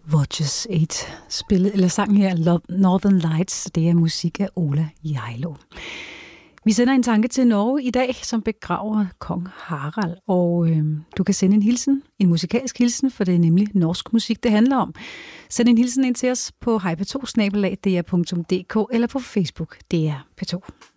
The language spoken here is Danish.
Watches 8 spillet, eller sangen her, Northern Lights, det er musik af Ola Hjejlo. Vi sender en tanke til Norge i dag, som begraver kong Harald, og du kan sende en hilsen, en musikalsk hilsen, for det er nemlig norsk musik, det handler om. Send en hilsen ind til os på hp2@dr.dk eller på Facebook, DR P2.